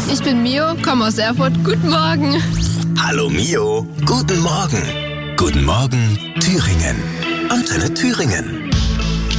Ich bin Mio, komme aus Erfurt. Guten Morgen. Hallo Mio, guten Morgen. Guten Morgen Thüringen. Antenne Thüringen.